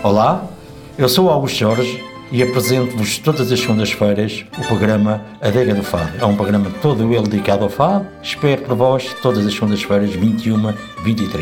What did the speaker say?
Olá, eu sou Augusto Jorge e apresento-vos todas as segundas-feiras o programa Adega do Fado. É um programa todo ele dedicado ao fado. Espero por vós todas as segundas-feiras, 21, 23.